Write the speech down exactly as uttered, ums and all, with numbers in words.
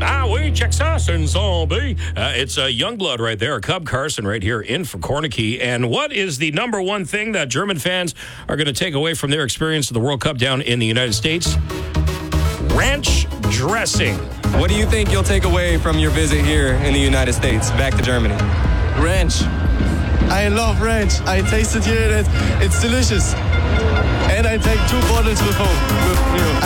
Ah, oui, check ça, c'est une zombie. Uh, it's uh, Youngblood right there, Cub Carson right here in for Cornicky. And what is the number one thing that German fans are going to take away from their experience of the World Cup down in the United States? Ranch dressing. What do you think you'll take away from your visit here in the United States, back to Germany? Ranch. I love ranch. I tasted here and it, it's delicious. And I take two bottles with home. With, you know,